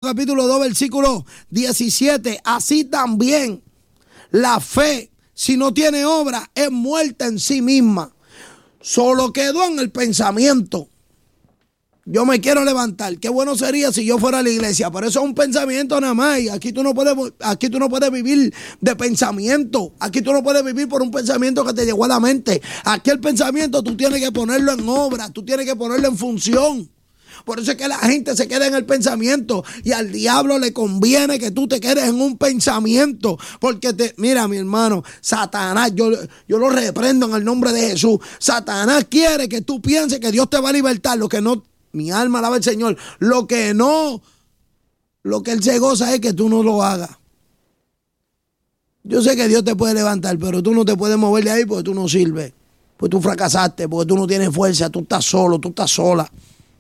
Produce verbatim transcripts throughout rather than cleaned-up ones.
capítulo dos, versículo diecisiete. Así también la fe, si no tiene obra, es muerta en sí misma. Solo quedó en el pensamiento. Yo me quiero levantar. Qué bueno sería si yo fuera a la iglesia. Pero eso es un pensamiento nada más. Y aquí tú no puedes, aquí tú no puedes vivir de pensamiento. Aquí tú no puedes vivir por un pensamiento que te llegó a la mente. Aquí el pensamiento tú tienes que ponerlo en obra. Tú tienes que ponerlo en función. Por eso es que la gente se queda en el pensamiento. Y al diablo le conviene que tú te quedes en un pensamiento. Porque te, mira, mi hermano, Satanás, yo, yo lo reprendo en el nombre de Jesús. Satanás quiere que tú pienses que Dios te va a libertar. Lo que no, mi alma alaba al Señor. Lo que no, lo que Él se goza es que tú no lo hagas. Yo sé que Dios te puede levantar, pero tú no te puedes mover de ahí porque tú no sirves. Porque tú fracasaste, porque tú no tienes fuerza, tú estás solo, tú estás sola.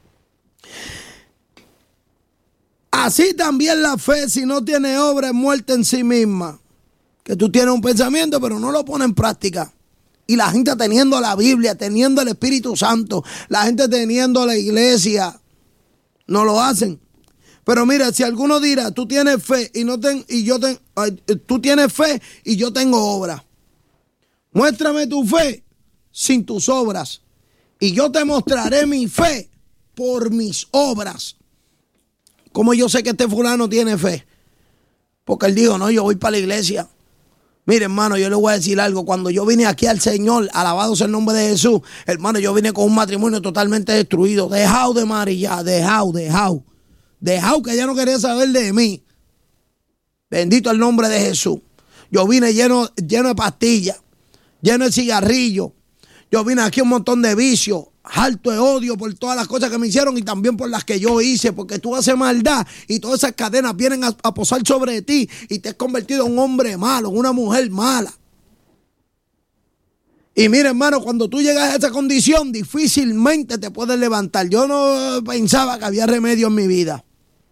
Así también la fe, si no tiene obra, es muerta en sí misma. Que tú tienes un pensamiento, pero no lo pones en práctica. Y la gente teniendo la Biblia, teniendo el Espíritu Santo, la gente teniendo la iglesia, no lo hacen. Pero mira, si alguno dirá, tú tienes fe y no ten, y yo ten, tú tienes fe y yo tengo obra. Muéstrame tu fe sin tus obras, y yo te mostraré mi fe por mis obras. ¿Cómo yo sé que este fulano tiene fe? Porque él dijo, no, yo voy para la iglesia. Mire, hermano, yo le voy a decir algo. Cuando yo vine aquí al Señor, alabado sea el nombre de Jesús, hermano, yo vine con un matrimonio totalmente destruido. Dejado de María, dejado, dejado. Dejado que ella no quería saber de mí. Bendito el nombre de Jesús. Yo vine lleno, lleno de pastillas, lleno de cigarrillos. Yo vine aquí un montón de vicios, harto de odio por todas las cosas que me hicieron y también por las que yo hice, porque tú haces maldad y todas esas cadenas vienen a, a posar sobre ti y te has convertido en un hombre malo, en una mujer mala. Y mira, hermano, cuando tú llegas a esa condición, difícilmente te puedes levantar. Yo no pensaba que había remedio en mi vida.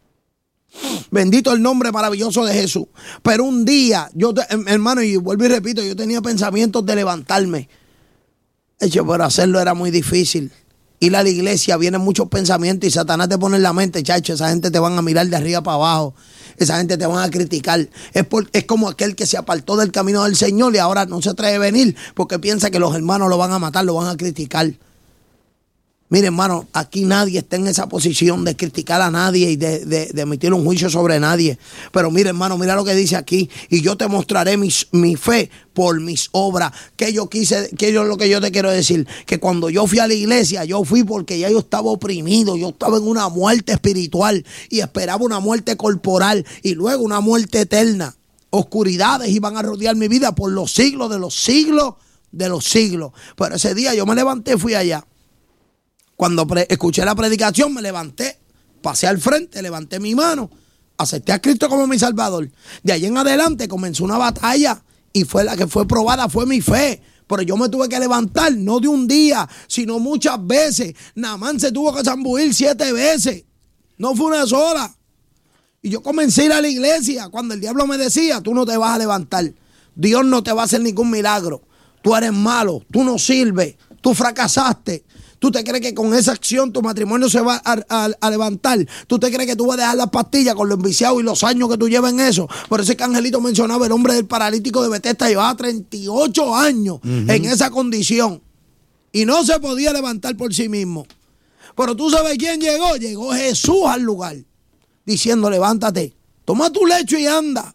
Bendito el nombre maravilloso de Jesús. Pero un día, yo hermano, y vuelvo y repito, yo tenía pensamientos de levantarme. Hecho, pero hacerlo era muy difícil. Ir a la iglesia, vienen muchos pensamientos y Satanás te pone en la mente, chacho, esa gente te van a mirar de arriba para abajo. Esa gente te van a criticar. Es, por, es como aquel que se apartó del camino del Señor y ahora no se atreve a venir porque piensa que los hermanos lo van a matar, lo van a criticar. Mire, hermano, aquí nadie está en esa posición de criticar a nadie y de, de, de emitir un juicio sobre nadie. Pero mire, hermano, mira lo que dice aquí. Y yo te mostraré mis, mi fe por mis obras. Que yo quise, que yo lo que yo te quiero decir, que cuando yo fui a la iglesia, yo fui porque ya yo estaba oprimido, yo estaba en una muerte espiritual y esperaba una muerte corporal y luego una muerte eterna. Oscuridades iban a rodear mi vida por los siglos de los siglos de los siglos. Pero ese día yo me levanté y fui allá. Cuando pre- escuché la predicación, me levanté, pasé al frente, levanté mi mano, acepté a Cristo como mi Salvador. De ahí en adelante comenzó una batalla y fue la que fue probada, fue mi fe. Pero yo me tuve que levantar, no de un día, sino muchas veces. Naamán se tuvo que zambuir siete veces, no fue una sola. Y yo comencé a ir a la iglesia cuando el diablo me decía, tú no te vas a levantar, Dios no te va a hacer ningún milagro, tú eres malo, tú no sirves, tú fracasaste. ¿Tú te crees que con esa acción tu matrimonio se va a, a, a levantar? ¿Tú te crees que tú vas a dejar las pastillas con lo enviciado y los años que tú llevas en eso? Por eso es que Angelito mencionaba el hombre del paralítico de Bethesda, llevaba treinta y ocho años uh-huh. en esa condición y no se podía levantar por sí mismo. Pero tú sabes quién llegó, llegó Jesús al lugar diciendo, levántate, toma tu lecho y anda,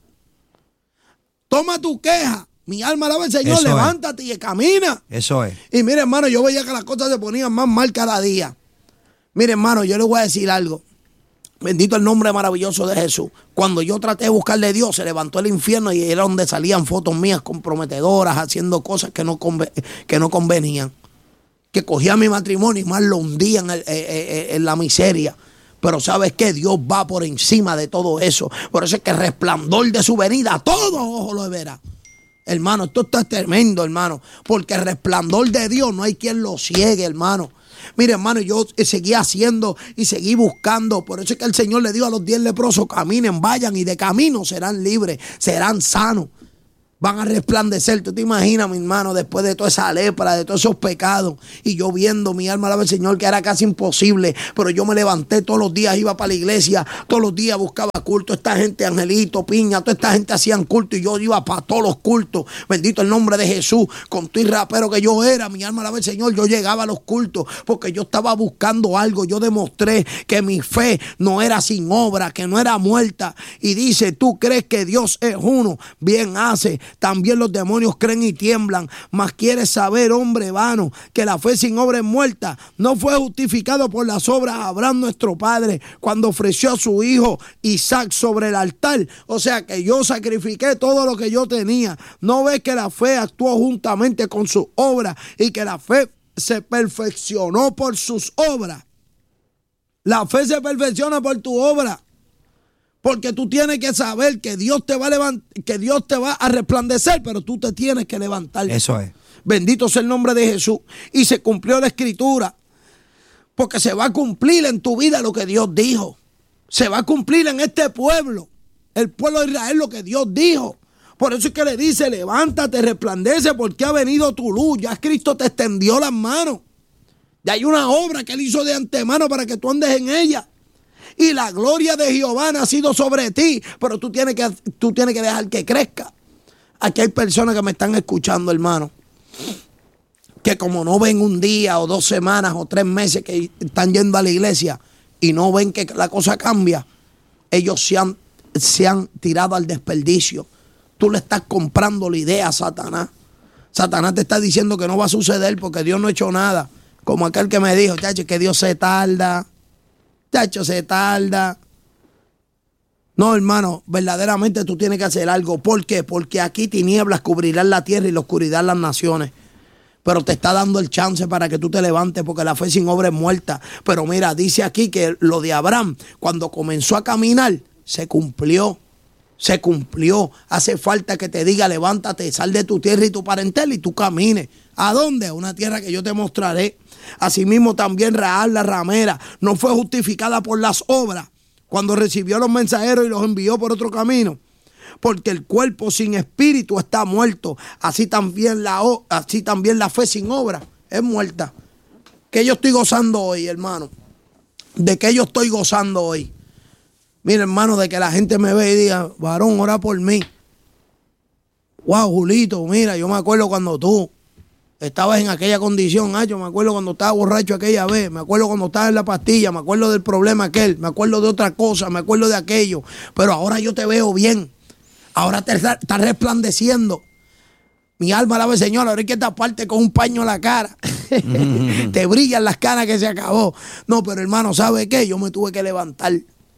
toma tu queja. Mi alma alaba al Señor, eso levántate es. Y camina. Eso es. Y mire, hermano, yo veía que las cosas se ponían más mal cada día. Mire, hermano, yo le voy a decir algo. Bendito el nombre maravilloso de Jesús. Cuando yo traté de buscarle a Dios, se levantó el infierno y era donde salían fotos mías comprometedoras, haciendo cosas que no, conven- que no convenían. Que cogía mi matrimonio y más lo hundían en, en, en la miseria. Pero ¿sabes qué? Dios va por encima de todo eso. Por eso es que el resplandor de su venida, todo ojo lo verá. Hermano, esto está tremendo, hermano, porque el resplandor de Dios no hay quien lo ciegue, hermano. Mire, hermano, yo seguí haciendo y seguí buscando. Por eso es que el Señor le dijo a los diez leprosos, caminen, vayan y de camino serán libres, serán sanos. van a resplandecer. Tú te imaginas, mi hermano, después de toda esa lepra, de todos esos pecados, y yo viendo mi alma alaba al Señor, que era casi imposible, pero yo me levanté todos los días, iba para la iglesia, todos los días buscaba culto. Esta gente, Angelito, Piña, toda esta gente hacían culto y yo iba para todos los cultos. Bendito el nombre de Jesús. Con todo y rapero que yo era, mi alma alaba al Señor, yo llegaba a los cultos porque yo estaba buscando algo. Yo demostré que mi fe no era sin obra, que no era muerta. Y dice, ¿tú crees que Dios es uno? Bien hace. También los demonios creen y tiemblan. Mas quieres saber, hombre vano, que la fe sin obra es muerta. No fue justificado por las obras Abraham nuestro padre cuando ofreció a su hijo Isaac sobre el altar. O sea que yo sacrifiqué todo lo que yo tenía. ¿No ves que la fe actuó juntamente con sus obras y que la fe se perfeccionó por sus obras? La fe se perfecciona por tu obra. Porque tú tienes que saber que Dios te va a levantar, que Dios te va a resplandecer, pero tú te tienes que levantar. Eso es. Bendito sea el nombre de Jesús. Y se cumplió la escritura. Porque se va a cumplir en tu vida lo que Dios dijo. Se va a cumplir en este pueblo, el pueblo de Israel, lo que Dios dijo. Por eso es que le dice, levántate, resplandece, porque ha venido tu luz. Ya Cristo te extendió las manos. Ya hay una obra que Él hizo de antemano para que tú andes en ella. Y la gloria de Jehová ha nacido sobre ti, pero tú tienes que, tú tienes que dejar que crezca. Aquí hay personas que me están escuchando, hermano, que como no ven un día o dos semanas o tres meses que están yendo a la iglesia y no ven que la cosa cambia, ellos se han, se han tirado al desperdicio. Tú le estás comprando la idea a Satanás. Satanás te está diciendo que no va a suceder porque Dios no ha hecho nada. Como aquel que me dijo, chacho, que Dios se tarda. Chacho, se tarda. No, hermano, verdaderamente tú tienes que hacer algo. ¿Por qué? Porque aquí tinieblas cubrirán la tierra y la oscuridad las naciones. Pero te está dando el chance para que tú te levantes, porque la fe sin obra es muerta. Pero mira, dice aquí que lo de Abraham, cuando comenzó a caminar, se cumplió. Se cumplió. Hace falta que te diga, levántate, sal de tu tierra y tu parentela y tú camines. ¿A dónde? A una tierra que yo te mostraré. Asimismo también Rahab la ramera no fue justificada por las obras cuando recibió a los mensajeros y los envió por otro camino. Porque el cuerpo sin espíritu está muerto. Así también la, así también la fe sin obra es muerta. ¿Qué yo estoy gozando hoy, hermano? ¿De qué yo estoy gozando hoy? Mira, hermano, de que la gente me ve y diga, varón, ora por mí. Wow, Julito, mira, yo me acuerdo cuando tú estabas en aquella condición, ah, yo me acuerdo cuando estaba borracho aquella vez, me acuerdo cuando estaba en la pastilla, me acuerdo del problema aquel, me acuerdo de otra cosa, me acuerdo de aquello, pero ahora yo te veo bien, ahora te estás resplandeciendo. Mi alma alaba al Señor, ahora hay que taparte con un paño en la cara. Te brillan las caras que se acabó. No, pero hermano, ¿sabe qué? Yo me tuve que levantar.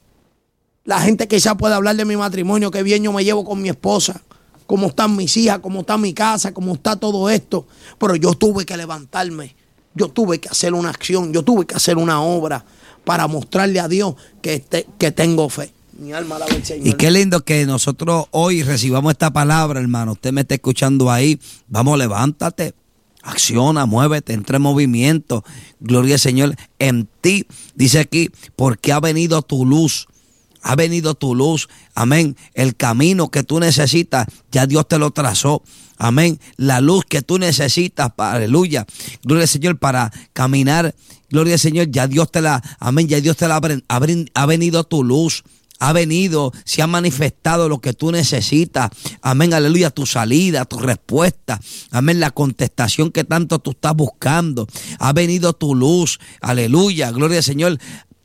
La gente quizá puede hablar de mi matrimonio, qué bien yo me llevo con mi esposa, cómo están mis hijas, cómo está mi casa, cómo está todo esto. Pero yo tuve que levantarme, yo tuve que hacer una acción, yo tuve que hacer una obra para mostrarle a Dios que, te, que tengo fe. Mi alma alaba al Señor. Y qué lindo que nosotros hoy recibamos esta palabra, hermano. Usted me está escuchando ahí. Vamos, levántate, acciona, muévete, entra en movimiento. Gloria al Señor en ti. Dice aquí, porque ha venido tu luz. Ha venido tu luz, amén. El camino que tú necesitas, ya Dios te lo trazó, amén. La luz que tú necesitas, aleluya, gloria al Señor, para caminar, gloria al Señor, ya Dios te la, amén, ya Dios te la ha, ha venido tu luz. Ha venido, se ha manifestado lo que tú necesitas. Amén, aleluya, tu salida, tu respuesta. Amén, la contestación que tanto tú estás buscando. Ha venido tu luz, aleluya, gloria al Señor.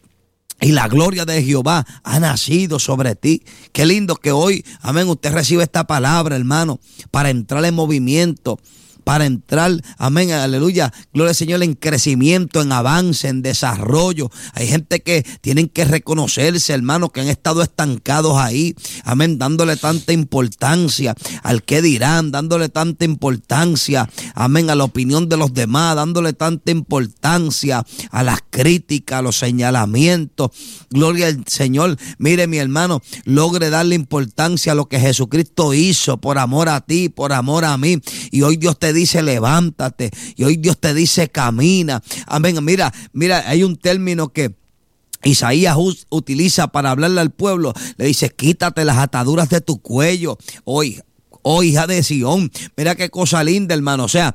Y la gloria de Jehová ha nacido sobre ti. Qué lindo que hoy, amén, usted recibe esta palabra, hermano, para entrar en movimiento, para entrar, amén, aleluya, gloria al Señor, en crecimiento, en avance, en desarrollo. Hay gente que tienen que reconocerse, hermano, que han estado estancados ahí, amén, dándole tanta importancia al que dirán, dándole tanta importancia, amén, a la opinión de los demás, dándole tanta importancia a las críticas, a los señalamientos. Gloria al Señor. Mire, mi hermano, logre darle importancia a lo que Jesucristo hizo por amor a ti, por amor a mí. Y hoy Dios te dice levántate, y hoy Dios te dice camina. Amén. Mira, mira, hay un término que Isaías utiliza para hablarle al pueblo. Le dice, quítate las ataduras de tu cuello. Hoy, oh hija de Sión. Mira qué cosa linda, hermano. O sea,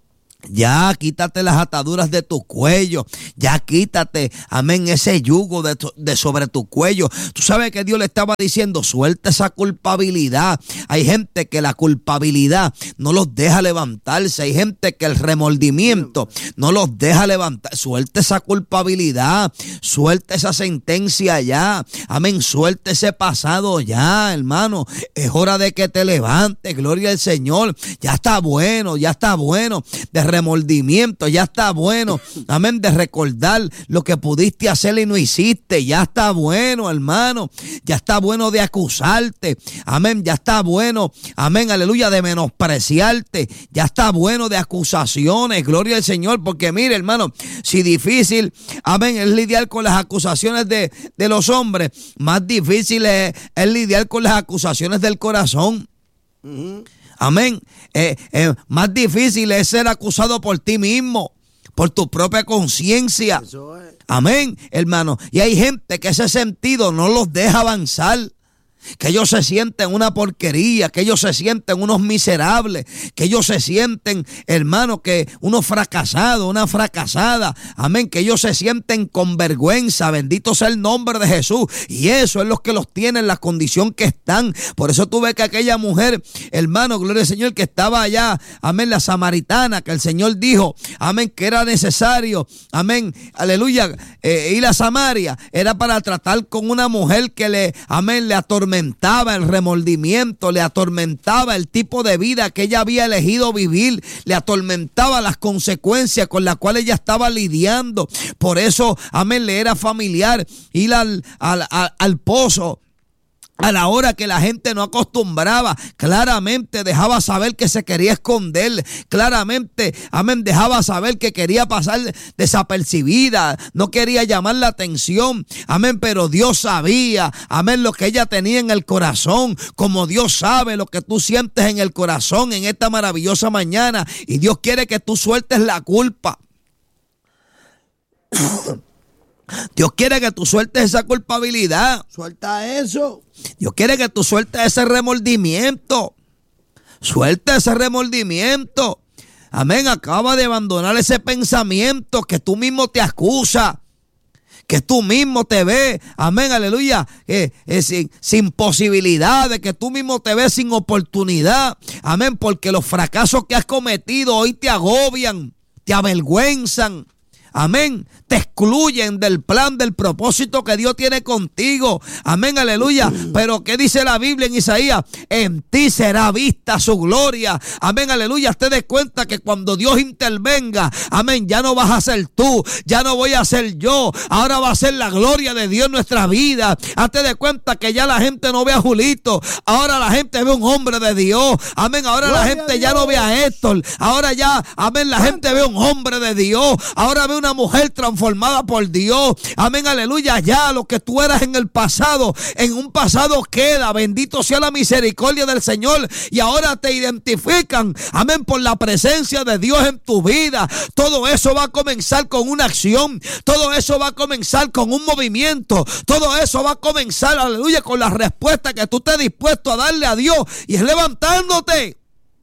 ya quítate las ataduras de tu cuello, ya quítate, amén, ese yugo de, tu, de sobre tu cuello. Tú sabes que Dios le estaba diciendo, suelta esa culpabilidad. Hay gente que la culpabilidad no los deja levantarse, hay gente que el remordimiento no los deja levantar. Suelta esa culpabilidad, suelta esa sentencia ya, amén, suelta ese pasado ya, hermano. Es hora de que te levantes, gloria al Señor. Ya está bueno, ya está bueno de remordimiento, ya está bueno, amén, de recordar lo que pudiste hacer y no hiciste. Ya está bueno, hermano, ya está bueno de acusarte, amén, ya está bueno, amén, aleluya, de menospreciarte, ya está bueno de acusaciones, gloria al Señor, porque mire, hermano, si difícil, amén, es lidiar con las acusaciones de, de los hombres, más difícil es, es lidiar con las acusaciones del corazón. Uh-huh. Amén. Eh, eh, más difícil es ser acusado por ti mismo, por tu propia conciencia. Amén, hermano. Y hay gente que ese sentido no los deja avanzar, que ellos se sienten una porquería, que ellos se sienten unos miserables, que ellos se sienten, hermano, que unos fracasados, una fracasada, amén, que ellos se sienten con vergüenza. Bendito sea el nombre de Jesús. Y eso es lo que los tiene en la condición que están. Por eso tú ves que aquella mujer, hermano, gloria al Señor, que estaba allá, amén, la samaritana, que el Señor dijo, amén, que era necesario, amén, aleluya, eh, ir a Samaria, era para tratar con una mujer que le, amén, le atormentaba el remordimiento, le atormentaba el tipo de vida que ella había elegido vivir, le atormentaba las consecuencias con las cuales ella estaba lidiando. Por eso, amén, le era familiar ir al, al, al, al pozo a la hora que la gente no acostumbraba. Claramente dejaba saber que se quería esconder, claramente, amén, dejaba saber que quería pasar desapercibida, no quería llamar la atención, amén, pero Dios sabía, amén, lo que ella tenía en el corazón, como Dios sabe lo que tú sientes en el corazón en esta maravillosa mañana, y Dios quiere que tú sueltes la culpa. Dios quiere que tú sueltes esa culpabilidad. Suelta eso. Dios quiere que tú sueltes ese remordimiento. Suelta ese remordimiento. Amén. Acaba de abandonar ese pensamiento que tú mismo te acusa, que tú mismo te ves, amén, aleluya, eh, eh, sin, sin posibilidad, de que tú mismo te ves sin oportunidad, amén, porque los fracasos que has cometido hoy te agobian, te avergüenzan. Amén, te excluyen del plan, del propósito que Dios tiene contigo. Amén, aleluya. Pero ¿qué dice la Biblia en Isaías? En ti será vista su gloria. Amén, aleluya. Te des cuenta que cuando Dios intervenga, amén, ya no vas a ser tú, ya no voy a ser yo. Ahora va a ser la gloria de Dios en nuestra vida. Hazte de cuenta que ya la gente no ve a Julito, ahora la gente ve un hombre de Dios. Amén, ahora gloria la gente ya no ve a Héctor, ahora ya, amén, la gente ve un hombre de Dios. Ahora ve una mujer transformada por Dios. Amén, aleluya. Ya lo que tú eras en el pasado, en un pasado queda. Bendito sea la misericordia del Señor. Y ahora te identifican, amén, por la presencia de Dios en tu vida. Todo eso va a comenzar con una acción. Todo eso va a comenzar con un movimiento. Todo eso va a comenzar, aleluya, con la respuesta que tú estés dispuesto a darle a Dios. Y es levantándote.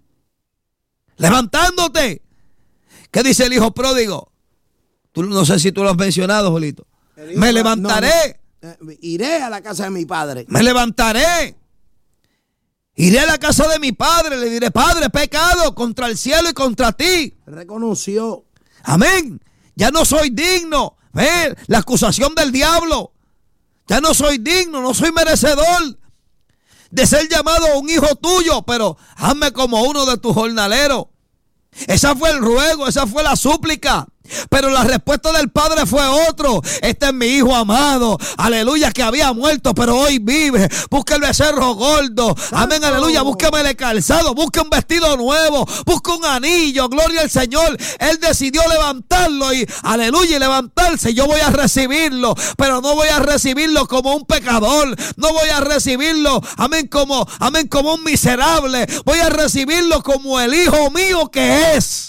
Levantándote. ¿Qué dice el hijo pródigo? Tú, no sé si tú lo has mencionado, Julito. Me levantaré. No, no. Iré a la casa de mi padre. Me levantaré. Iré a la casa de mi padre. Le diré, Padre, he pecado contra el cielo y contra ti. Reconoció. Amén. Ya no soy digno. Ve la acusación del diablo. Ya no soy digno, no soy merecedor de ser llamado un hijo tuyo, pero hazme como uno de tus jornaleros. Ese fue el ruego, esa fue la súplica. Pero la respuesta del Padre fue otro. Este es mi hijo amado, aleluya, que había muerto, pero hoy vive. Busca el becerro gordo, amén, aleluya. Búsqueme calzado, busca un vestido nuevo, busca un anillo, gloria al Señor. Él decidió levantarlo y aleluya, y levantarse. Yo voy a recibirlo, pero no voy a recibirlo como un pecador. No voy a recibirlo, amén, como, amén, como un miserable. Voy a recibirlo como el hijo mío que es.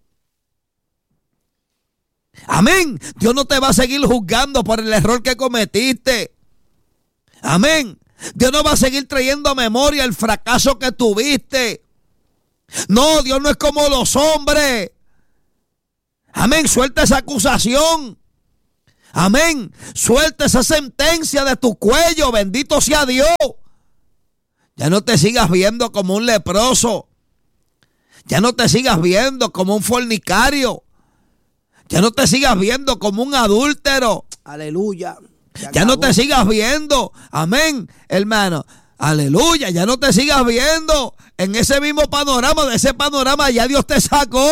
Amén. Dios no te va a seguir juzgando por el error que cometiste. Amén. Dios no va a seguir trayendo a memoria el fracaso que tuviste. No, Dios no es como los hombres. Amén, suelta esa acusación. Amén, suelta esa sentencia de tu cuello, bendito sea Dios. Ya no te sigas viendo como un leproso. Ya no te sigas viendo como un fornicario. Ya no te sigas viendo como un adúltero. Aleluya. Ya no te sigas viendo. Amén, hermano. Aleluya. Ya no te sigas viendo en ese mismo panorama. De ese panorama ya Dios te sacó.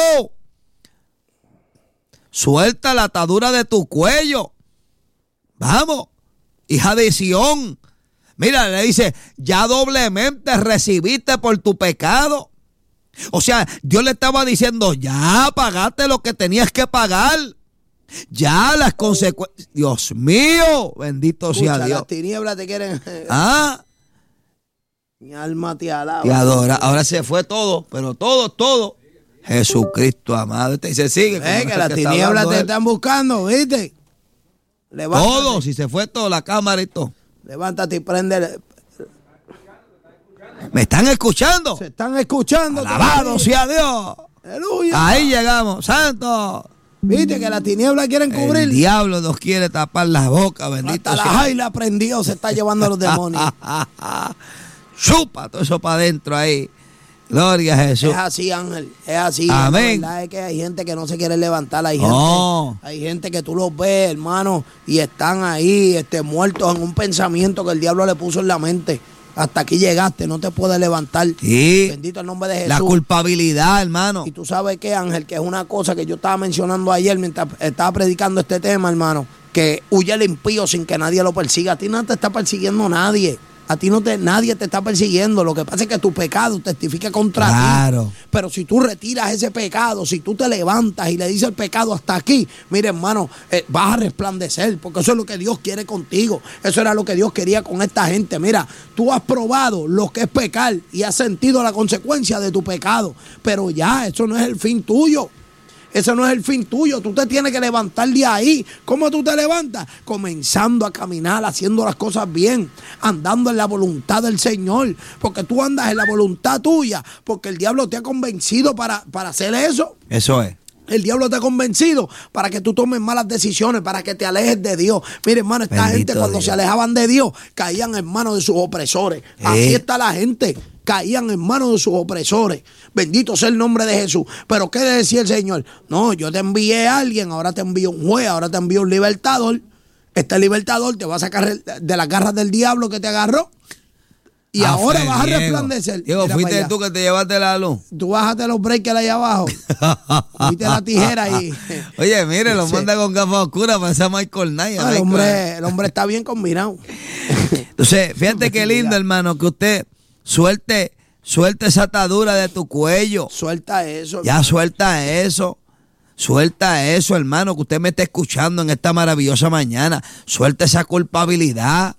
Suelta la atadura de tu cuello. Vamos, hija de Sión. Mira, le dice, ya doblemente recibiste por tu pecado. O sea, Dios le estaba diciendo, ya pagaste lo que tenías que pagar. Ya las consecuencias. Dios mío, bendito Escucha, sea Dios. Las tinieblas te quieren. Ah. Mi alma te alaba. Te adora. Ahora se fue todo, pero todo, todo. Jesucristo amado. Te dice, sigue. Eh, que las tinieblas te están buscando, ¿viste? Levántate. Todo, si se fue todo, la cámara y todo. Levántate y prende. ¿Me están escuchando? Se están escuchando. Alabado sea Dios. Aleluya. Ahí llegamos, santo. Viste que las tinieblas quieren cubrir. El diablo nos quiere tapar las bocas, bendito Hasta sea. la jaila prendió, se está llevando a los demonios. Chupa todo eso para adentro ahí. Gloria a Jesús. Es así, Ángel, es así. Amén. La verdad es que hay gente que no se quiere levantar, hay gente, No. hay gente que tú los ves, hermano, y están ahí este, muertos en un pensamiento que el diablo le puso en la mente. Hasta aquí llegaste, no te puedes levantar. Sí. Bendito el nombre de Jesús. La culpabilidad, hermano. Y tú sabes qué, Ángel, que es una cosa que yo estaba mencionando ayer mientras estaba predicando este tema, hermano, que huye el impío sin que nadie lo persiga. A ti no te está persiguiendo nadie. A ti no te, nadie te está persiguiendo. Lo que pasa es que tu pecado testifica contra Claro. ti. Pero si tú retiras ese pecado, si tú te levantas y le dices el pecado hasta aquí, mire, hermano, eh, vas a resplandecer, porque eso es lo que Dios quiere contigo. Eso era lo que Dios quería con esta gente. Mira, tú has probado lo que es pecar y has sentido la consecuencia de tu pecado, pero ya, eso no es el fin tuyo. Ese no es el fin tuyo. Tú te tienes que levantar de ahí. ¿Cómo tú te levantas? Comenzando a caminar, haciendo las cosas bien, andando en la voluntad del Señor. Porque tú andas en la voluntad tuya, porque el diablo te ha convencido para, para hacer eso. Eso es. El diablo te ha convencido para que tú tomes malas decisiones, para que te alejes de Dios. Mire, hermano, esta Bendito gente cuando Dios. se alejaban de Dios, caían en manos de sus opresores. Así Eh. está la gente. Caían en manos de sus opresores. Bendito sea el nombre de Jesús. Pero ¿qué decía el Señor? No, yo te envié a alguien, ahora te envío un juez, ahora te envío un libertador. Este libertador te va a sacar de las garras del diablo que te agarró. Y Ah, ahora fe, vas a Diego. resplandecer. Diego, Mira para fuiste allá. tú que te llevaste la luz. Tú bájate los breakers allá abajo. Fuiste la tijera y... Oye, mire, lo Sí. manda con gafas oscuras para esa Michael Knight. Ah, el, hombre, el hombre está bien combinado. Entonces, fíjate qué lindo, hermano, que usted suelte, suelte esa atadura de tu cuello. Suelta eso. Ya suelta eso. Suelta eso, hermano, que usted me está escuchando en esta maravillosa mañana. Suelta esa culpabilidad.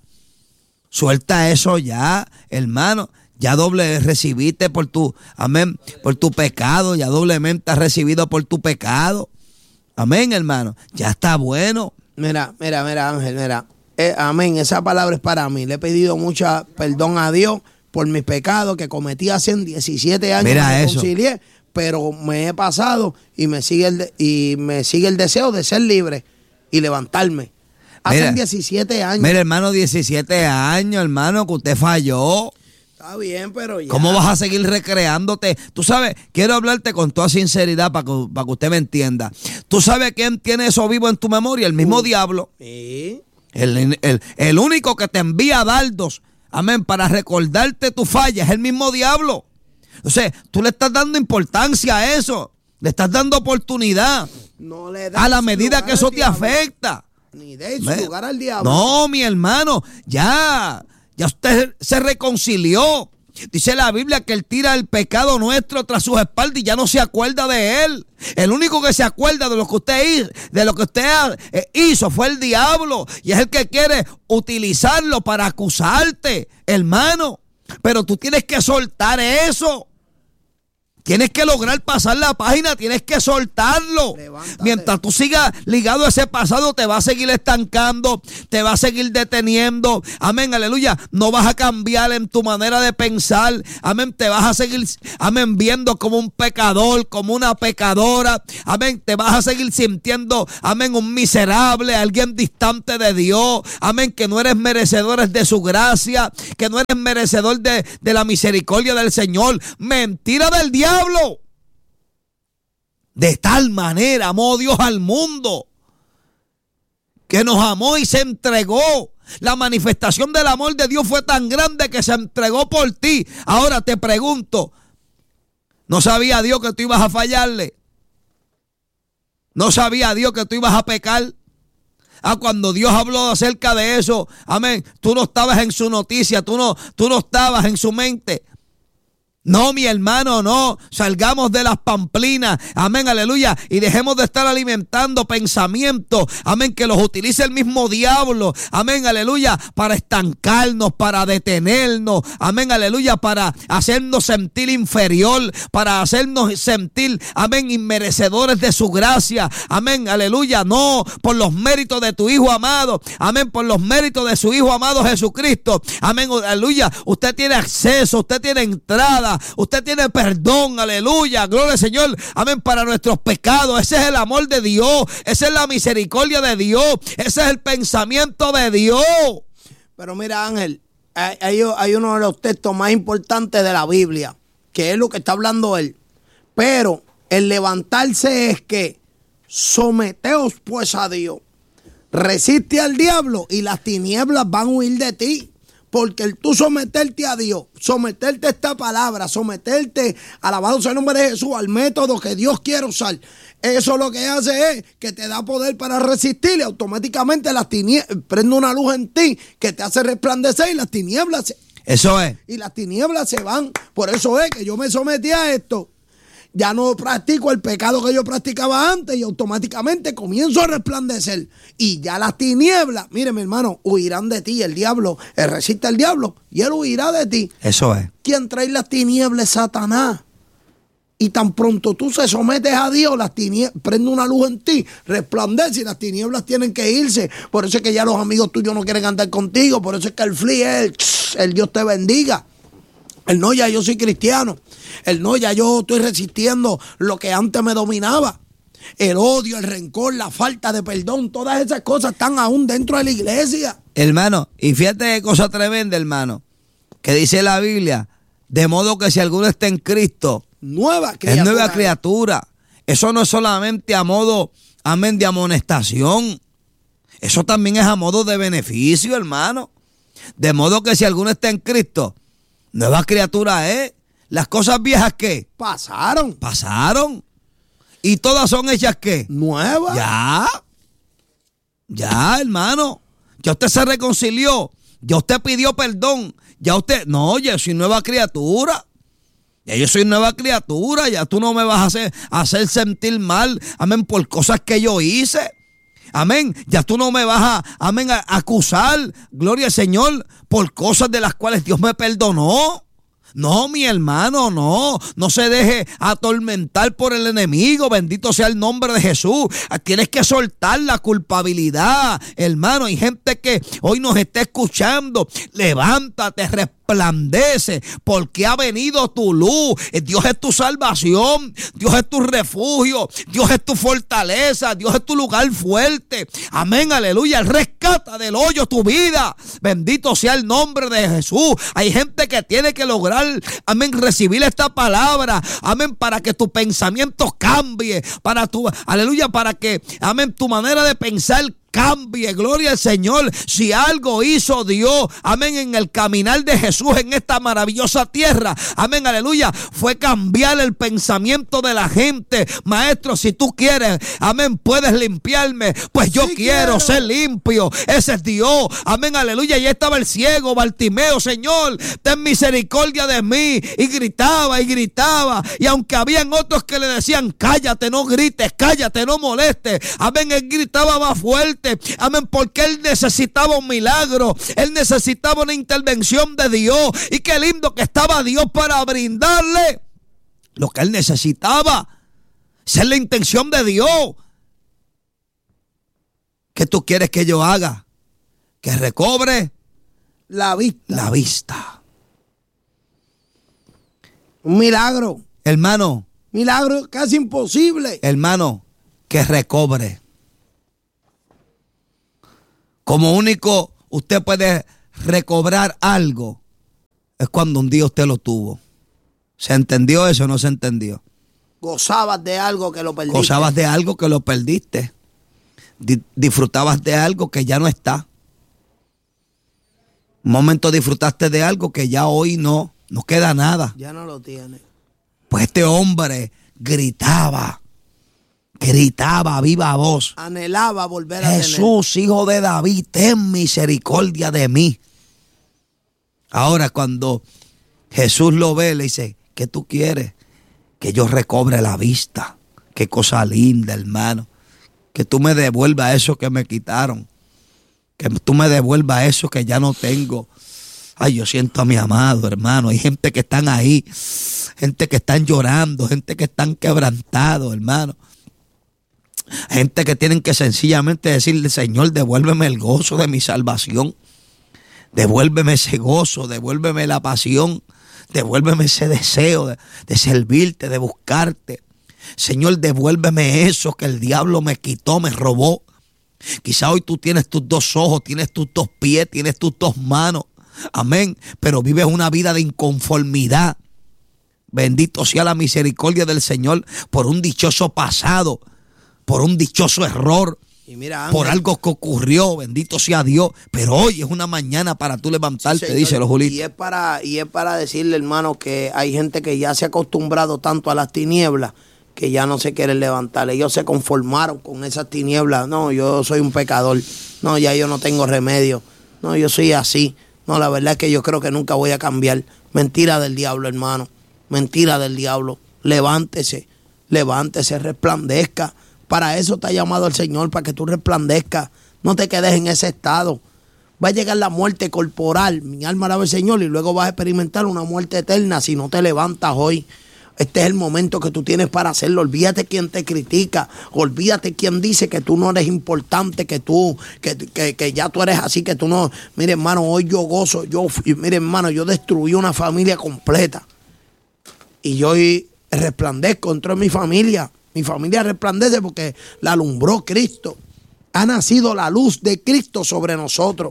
Suelta eso ya, hermano. Ya doble recibiste por tu, amén, por tu pecado. Ya doblemente has recibido por tu pecado. Amén, hermano. Ya está bueno. Mira, mira, mira, Ángel, mira. Eh, amén, esa palabra es para mí. Le he pedido mucha perdón a Dios por mis pecados que cometí hace diecisiete años. Mira me eso. reconcilié, pero me he pasado y me sigue el de- y me sigue el deseo de ser libre y levantarme. Hace Mira. diecisiete años. Mira, hermano, diecisiete años, hermano, que usted falló. Está bien, pero ya. ¿Cómo vas a seguir recreándote? Tú sabes, quiero hablarte con toda sinceridad para que, para que usted me entienda. ¿Tú sabes quién tiene eso vivo en tu memoria? El mismo Uh. diablo. Sí. El, el- el único que te envía dardos, amén, para recordarte tu falla es el mismo diablo. O sea, tú le estás dando importancia a eso. Le estás dando oportunidad No le das a la medida lugar que eso al te diablo. afecta. Ni de su Me- lugar al diablo. No, mi hermano, ya, ya usted se reconcilió. Dice la Biblia que él tira el pecado nuestro tras sus espaldas y ya no se acuerda de él. El único que se acuerda de lo que usted hizo, de lo que usted eh, hizo fue el diablo. Y es el que quiere utilizarlo para acusarte, hermano. Pero tú tienes que soltar eso. Tienes que lograr pasar la página, tienes que soltarlo. Levántate. Mientras tú sigas ligado a ese pasado, te va a seguir estancando, te va a seguir deteniendo. Amén, aleluya. No vas a cambiar en tu manera de pensar. Amén, te vas a seguir, amén, viendo como un pecador, como una pecadora. Amén, te vas a seguir sintiendo, amén, un miserable, alguien distante de Dios. Amén, que no eres merecedor de su gracia, que no eres merecedor de, de la misericordia del Señor. Mentira del diablo. De tal manera amó Dios al mundo que nos amó y se entregó. La manifestación del amor de Dios fue tan grande que se entregó por ti. Ahora te pregunto, ¿no sabía Dios que tú ibas a fallarle? ¿No sabía Dios que tú ibas a pecar? Ah, cuando Dios habló acerca de eso, amén, tú no estabas en su noticia, tú no, tú no estabas en su mente. No, mi hermano, no. Salgamos de las pamplinas. Amén, aleluya. Y dejemos de estar alimentando pensamientos. Amén, que los utilice el mismo diablo. Amén, aleluya. Para estancarnos, para detenernos. Amén, aleluya. Para hacernos sentir inferior. Para hacernos sentir, amén, inmerecedores de su gracia. Amén, aleluya. No, por los méritos de tu Hijo amado. Amén, por los méritos de su Hijo amado Jesucristo. Amén, aleluya. Usted tiene acceso, usted tiene entrada. Usted tiene perdón, aleluya, gloria al Señor, amén, para nuestros pecados. Ese es el amor de Dios, esa es la misericordia de Dios, ese es el pensamiento de Dios. Pero mira, Ángel, hay, hay, hay uno de los textos más importantes de la Biblia, que es lo que está hablando él. Pero el levantarse es que someteos pues a Dios, resiste al diablo y las tinieblas van a huir de ti. Porque el tú someterte a Dios, someterte a esta palabra, someterte, alabado sea el nombre de Jesús, al método que Dios quiere usar, eso lo que hace es que te da poder para resistir y automáticamente las tinieblas, prende una luz en ti que te hace resplandecer y las tinieblas se, eso es. Y las tinieblas se van. Por eso es que yo me sometí a esto. Ya no practico el pecado que yo practicaba antes y automáticamente comienzo a resplandecer. Y ya las tinieblas, mire mi hermano, huirán de ti. El diablo, él resiste al diablo y él huirá de ti. Eso es. Quien trae las tinieblas es Satanás. Y tan pronto tú se sometes a Dios, las tinieblas, prende una luz en ti, resplandece y las tinieblas tienen que irse. Por eso es que ya los amigos tuyos no quieren andar contigo. Por eso es que el flee es el, el Dios te bendiga. El no, ya yo soy cristiano. El no, ya yo estoy resistiendo lo que antes me dominaba. El odio, el rencor, la falta de perdón, todas esas cosas están aún dentro de la iglesia. Hermano, y fíjate qué cosa tremenda, hermano, que dice la Biblia, de modo que si alguno está en Cristo, nueva criatura. Es nueva criatura. Eso no es solamente a modo, amén, de amonestación. Eso también es a modo de beneficio, hermano. De modo que si alguno está en Cristo, nueva criatura es. Las cosas viejas, ¿qué? Pasaron. Pasaron. ¿Y todas son hechas qué? Nuevas. Ya. Ya, hermano. Ya usted se reconcilió. Ya usted pidió perdón. Ya usted... No, yo soy nueva criatura. Ya yo soy nueva criatura. Ya tú no me vas a hacer, a hacer sentir mal. Amén, por cosas que yo hice. Amén. Ya tú no me vas a, amén, a acusar, gloria al Señor, por cosas de las cuales Dios me perdonó. No, mi hermano, no. No se deje atormentar por el enemigo. Bendito sea el nombre de Jesús. Tienes que soltar la culpabilidad, hermano. Hay gente que hoy nos está escuchando. Levántate, resplandece, porque ha venido tu luz. Dios es tu salvación. Dios es tu refugio. Dios es tu fortaleza. Dios es tu lugar fuerte. Amén, aleluya. Él rescata del hoyo tu vida. Bendito sea el nombre de Jesús. Hay gente que tiene que lograr, amén, recibir esta palabra, amén, para que tu pensamiento cambie, para tu, aleluya, para que, amén, tu manera de pensar cambie, gloria al Señor. Si algo hizo Dios, amén, en el caminar de Jesús en esta maravillosa tierra, amén, aleluya, fue cambiar el pensamiento de la gente. Maestro, si tú quieres, amén, puedes limpiarme, pues yo sí quiero, quiero ser limpio. Ese es Dios, amén, aleluya. Y estaba el ciego Bartimeo, Señor, ten misericordia de mí, y gritaba y gritaba, y aunque habían otros que le decían, cállate, no grites, cállate, no molestes, amén, él gritaba más fuerte. Amén, porque él necesitaba un milagro, él necesitaba una intervención de Dios. Y qué lindo que estaba Dios para brindarle lo que él necesitaba. Esa es la intención de Dios. ¿Qué tú quieres que yo haga? Que recobre la vista. La vista. Un milagro. Hermano. Milagro casi imposible. Hermano, que recobre. Como único usted puede recobrar algo es cuando un día usted lo tuvo. ¿Se entendió eso o no se entendió? Gozabas de algo que lo perdiste. Gozabas de algo que lo perdiste. Di- disfrutabas de algo que ya no está. Un momento disfrutaste de algo que ya hoy no, no queda nada. Ya no lo tiene. Pues este hombre gritaba, gritaba a viva voz. Anhelaba volver a tener. Jesús, hijo de David, ten misericordia de mí. Ahora cuando Jesús lo ve, le dice, ¿qué tú quieres? Que yo recobre la vista. Qué cosa linda, hermano. Que tú me devuelvas eso que me quitaron. Que tú me devuelvas eso que ya no tengo. Ay, yo siento a mi amado, hermano. Hay gente que están ahí. Gente que están llorando. Gente que están quebrantados, hermano. Gente que tienen que sencillamente decirle, Señor, devuélveme el gozo de mi salvación. Devuélveme ese gozo. Devuélveme la pasión. Devuélveme ese deseo de, de servirte, de buscarte. Señor, devuélveme eso que el diablo me quitó, me robó. Quizá hoy tú tienes tus dos ojos, tienes tus dos pies, tienes tus dos manos. Amén. Pero vives una vida de inconformidad. Bendito sea la misericordia del Señor por un dichoso pasado, por un dichoso error. Y mira, Ángel, por algo que ocurrió, bendito sea Dios. Pero hoy es una mañana para tú levantarte, sí, díselo, Julito. Y es para, y es para decirle, hermano, que hay gente que ya se ha acostumbrado tanto a las tinieblas que ya no se quieren levantar. Ellos se conformaron con esas tinieblas. No, yo soy un pecador. No, ya yo no tengo remedio. No, yo soy así. No, la verdad es que yo creo que nunca voy a cambiar. Mentira del diablo, hermano. Mentira del diablo. Levántese, levántese, resplandezca. Para eso te ha llamado el Señor, para que tú resplandezcas. No te quedes en ese estado. Va a llegar la muerte corporal. Mi alma alaba al Señor y luego vas a experimentar una muerte eterna si no te levantas hoy. Este es el momento que tú tienes para hacerlo. Olvídate quien te critica. Olvídate quien dice que tú no eres importante, que tú, que, que, que ya tú eres así, que tú no. Mire, hermano, hoy yo gozo. Yo, mire, hermano, yo destruí una familia completa. Y yo hoy resplandezco dentro de mi familia. Mi familia resplandece porque la alumbró Cristo. Ha nacido la luz de Cristo sobre nosotros.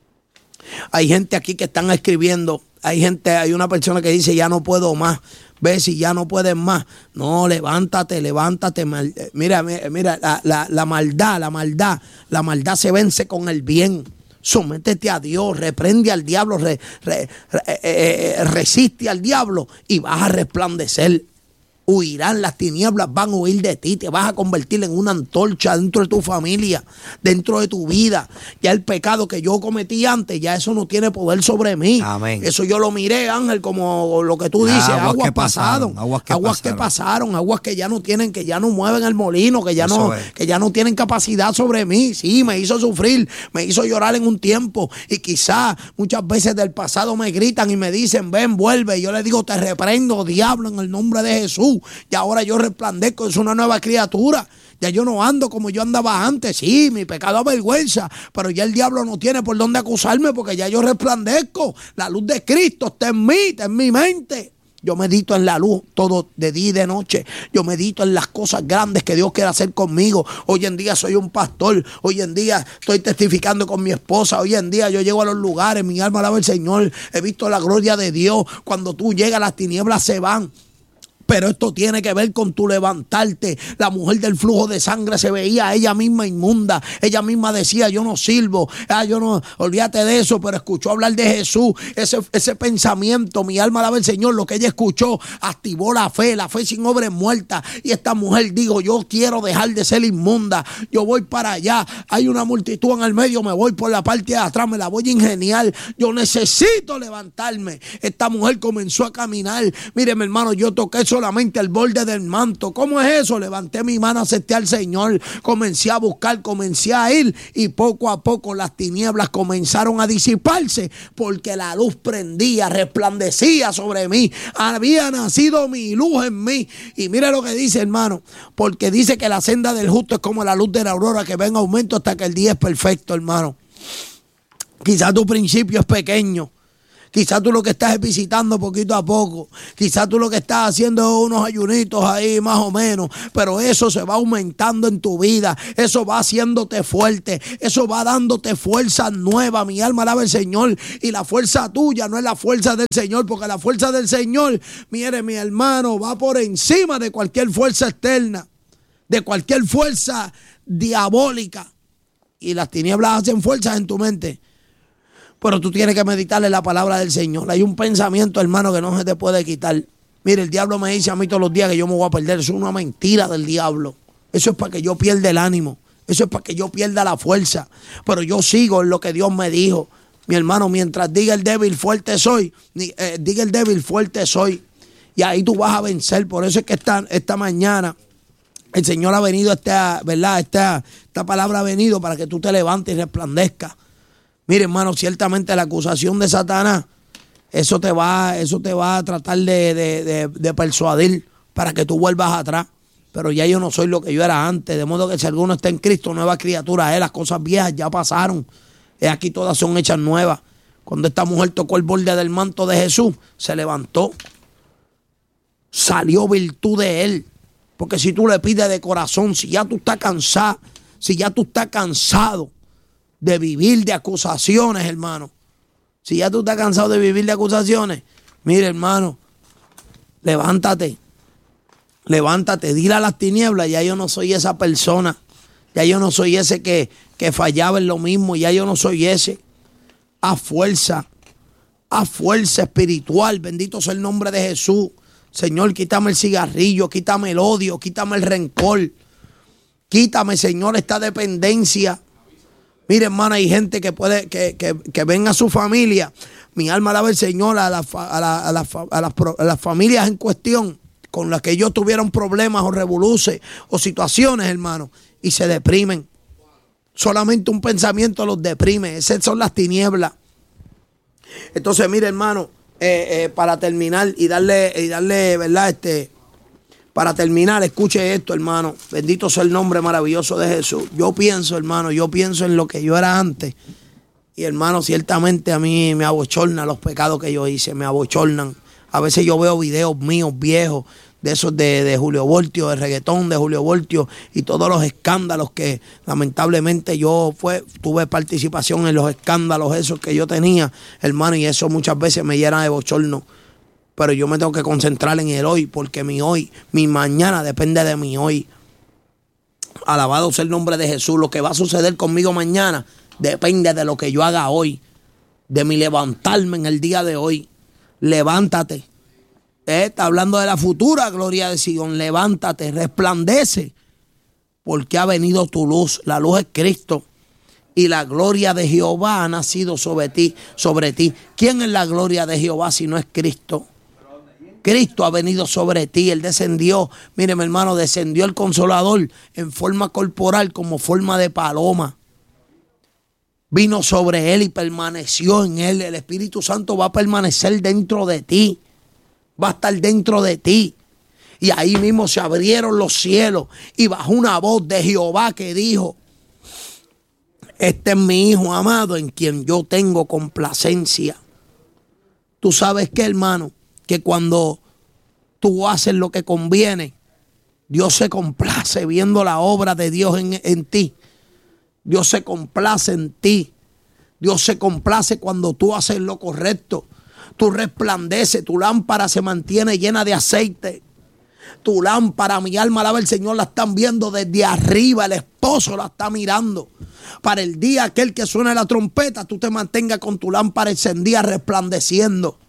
Hay gente aquí que están escribiendo. Hay gente, hay una persona que dice, ya no puedo más. Ve si ya no puedes más. No, levántate, levántate. Mira, mira, la, la, la maldad, la maldad, la maldad se vence con el bien. Sométete a Dios, reprende al diablo, re, re, re, eh, eh, resiste al diablo y vas a resplandecer. Huirán las tinieblas, van a huir de ti, te vas a convertir en una antorcha dentro de tu familia, dentro de tu vida. Ya el pecado que yo cometí antes, ya eso no tiene poder sobre mí. Amén. Eso yo lo miré, Ángel, como lo que tú dices, Aguas aguas, que pasaron, pasaron, aguas que aguas que pasaron. pasaron, aguas que ya no tienen, que ya no mueven el molino, que ya Eso no, es. que ya no tienen capacidad sobre mí. Sí, me hizo sufrir, me hizo llorar en un tiempo y quizá muchas veces del pasado me gritan y me dicen, ven, vuelve. Y yo les digo, te reprendo, diablo, en el nombre de Jesús. Y ahora yo resplandezco, es una nueva criatura. Ya yo no ando como yo andaba antes. Sí, mi pecado avergüenza, pero ya el diablo no tiene por dónde acusarme porque ya yo resplandezco. La luz de Cristo está en mí, está en mi mente. Yo medito en la luz todo de día y de noche. Yo medito en las cosas grandes que Dios quiere hacer conmigo. Hoy en día soy un pastor. Hoy en día estoy testificando con mi esposa. Hoy en día yo llego a los lugares. Mi alma alaba al Señor. He visto la gloria de Dios. Cuando tú llegas, las tinieblas se van. Pero esto tiene que ver con tu levantarte. La mujer del flujo de sangre se veía a ella misma inmunda. Ella misma decía, yo no sirvo. Ah, yo no, olvídate de eso. Pero escuchó hablar de Jesús. Ese, ese pensamiento, mi alma alaba al Señor. Lo que ella escuchó activó la fe. La fe sin obra es muerta. Y esta mujer dijo, yo quiero dejar de ser inmunda. Yo voy para allá. Hay una multitud en el medio. Me voy por la parte de atrás. Me la voy a ingeniar. Yo necesito levantarme. Esta mujer comenzó a caminar. Mire, mi hermano, yo toqué eso solamente el borde del manto. ¿Cómo es eso? Levanté mi mano, acepté al Señor, comencé a buscar, comencé a ir y poco a poco las tinieblas comenzaron a disiparse porque la luz prendía, resplandecía sobre mí. Había nacido mi luz en mí. Y mira lo que dice, hermano, porque dice que la senda del justo es como la luz de la aurora que va en aumento hasta que el día es perfecto, hermano. Quizás tu principio es pequeño. Quizás tú lo que estás es visitando poquito a poco. Quizás tú lo que estás haciendo es unos ayunitos ahí más o menos. Pero eso se va aumentando en tu vida. Eso va haciéndote fuerte. Eso va dándote fuerza nueva. Mi alma alaba al Señor. Y la fuerza tuya no es la fuerza del Señor. Porque la fuerza del Señor, mire mi hermano, va por encima de cualquier fuerza externa. De cualquier fuerza diabólica. Y las tinieblas hacen fuerzas en tu mente. Pero tú tienes que meditarle la palabra del Señor. Hay un pensamiento, hermano, que no se te puede quitar. Mire, el diablo me dice a mí todos los días que yo me voy a perder. Eso es una mentira del diablo. Eso es para que yo pierda el ánimo. Eso es para que yo pierda la fuerza. Pero yo sigo en lo que Dios me dijo. Mi hermano, mientras diga el débil, fuerte soy. Eh, diga el débil, fuerte soy. Y ahí tú vas a vencer. Por eso es que esta, esta mañana el Señor ha venido, esta, ¿verdad? Esta, esta palabra ha venido para que tú te levantes y resplandezcas. Mire, hermano, ciertamente la acusación de Satanás, eso te va, eso te va a tratar de, de, de, de persuadir para que tú vuelvas atrás. Pero ya yo no soy lo que yo era antes. De modo que si alguno está en Cristo, nueva criatura es. Las cosas viejas ya pasaron. Es aquí todas son hechas nuevas. Cuando esta mujer tocó el borde del manto de Jesús, se levantó. Salió virtud de él. Porque si tú le pides de corazón, si ya tú estás cansado, si ya tú estás cansado de vivir de acusaciones, hermano. Si ya tú estás cansado de vivir de acusaciones, mire, hermano, levántate. Levántate, dile a las tinieblas, ya yo no soy esa persona. Ya yo no soy ese que, que fallaba en lo mismo. Ya yo no soy ese. A fuerza, a fuerza espiritual. Bendito sea el nombre de Jesús. Señor, quítame el cigarrillo, quítame el odio, quítame el rencor. Quítame, Señor, esta dependencia. Mire, hermano, hay gente que puede, que, que, que ven a su familia. Mi alma alaba al Señor, a, la, a, la, a, la, a, las, a las familias en cuestión con las que ellos tuvieron problemas o revoluces o situaciones, hermano, y se deprimen. Solamente un pensamiento los deprime. Esas son las tinieblas. Entonces, mire, hermano, eh, eh, para terminar y darle, y darle, ¿verdad? Este... Para terminar, escuche esto, hermano. Bendito sea el nombre maravilloso de Jesús. Yo pienso, hermano, yo pienso en lo que yo era antes. Y, hermano, ciertamente a mí me abochornan los pecados que yo hice, me abochornan. A veces yo veo videos míos viejos, de esos de, de Julio Voltio, de reggaetón de Julio Voltio, y todos los escándalos que lamentablemente yo fue, tuve participación en los escándalos esos que yo tenía, hermano, y eso muchas veces me llena de bochorno. Pero yo me tengo que concentrar en el hoy, porque mi hoy, mi mañana depende de mi hoy. Alabado sea el nombre de Jesús. Lo que va a suceder conmigo mañana depende de lo que yo haga hoy, de mi levantarme en el día de hoy. Levántate. Eh, está hablando de la futura gloria de Sion. Levántate, resplandece, porque ha venido tu luz. La luz es Cristo. Y la gloria de Jehová ha nacido sobre ti, sobre ti. ¿Quién es la gloria de Jehová si no es Cristo? Cristo ha venido sobre ti, Él descendió, mire mi hermano, descendió el Consolador en forma corporal como forma de paloma. Vino sobre Él y permaneció en Él. El Espíritu Santo va a permanecer dentro de ti, va a estar dentro de ti. Y ahí mismo se abrieron los cielos y bajó una voz de Jehová que dijo: este es mi Hijo amado en quien yo tengo complacencia. Tú sabes que, hermano, que cuando tú haces lo que conviene, Dios se complace viendo la obra de Dios en, en ti. Dios se complace en ti. Dios se complace cuando tú haces lo correcto. Tú resplandeces, tu lámpara se mantiene llena de aceite. Tu lámpara, mi alma alaba al Señor, la están viendo desde arriba. El esposo la está mirando. Para el día aquel que suene la trompeta, tú te mantengas con tu lámpara encendida, resplandeciendo.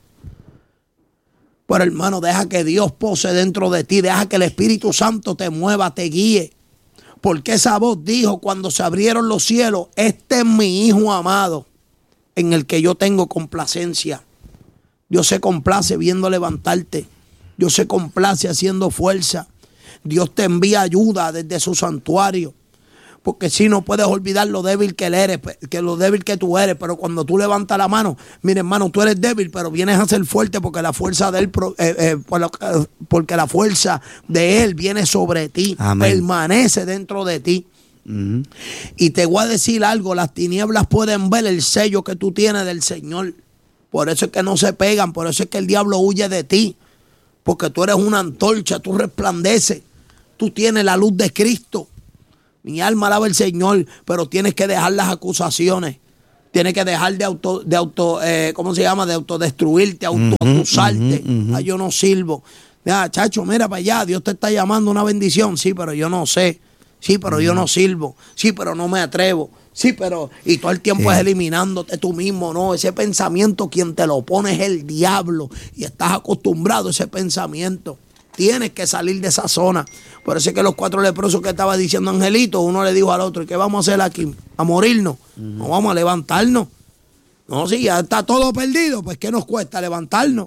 Pero, hermano, deja que Dios pose dentro de ti. Deja que el Espíritu Santo te mueva, te guíe. Porque esa voz dijo cuando se abrieron los cielos: este es mi Hijo amado en el que yo tengo complacencia. Dios se complace viendo levantarte. Dios se complace haciendo fuerza. Dios te envía ayuda desde su santuario. Porque si no puedes olvidar lo débil que eres, que lo débil que tú eres, pero cuando tú levantas la mano, mira hermano, tú eres débil, pero vienes a ser fuerte porque la fuerza de él, eh, eh, porque la fuerza de él viene sobre ti, amén, permanece dentro de ti. Uh-huh. Y te voy a decir algo, las tinieblas pueden ver el sello que tú tienes del Señor. Por eso es que no se pegan, por eso es que el diablo huye de ti, porque tú eres una antorcha, tú resplandeces, tú tienes la luz de Cristo. Mi alma alaba al Señor, pero tienes que dejar las acusaciones. Tienes que dejar de auto, de auto eh, ¿cómo se llama? De autodestruirte, autoacusarte. Uh-huh, uh-huh. Ah, yo no sirvo. Ya, chacho, mira para allá, Dios te está llamando una bendición. Sí, pero yo no sé. Sí, pero uh-huh. yo no sirvo. Sí, pero no me atrevo. Sí, pero... Y todo el tiempo sí. es eliminándote tú mismo, ¿no? Ese pensamiento, quien te lo pone es el diablo. Y estás acostumbrado a ese pensamiento. Tienes que salir de esa zona. Por eso es que los cuatro leprosos que estaba diciendo Angelito, uno le dijo al otro, ¿qué vamos a hacer aquí? ¿A morirnos? Uh-huh. No vamos a levantarnos. No, si ya está todo perdido, pues ¿qué nos cuesta levantarnos?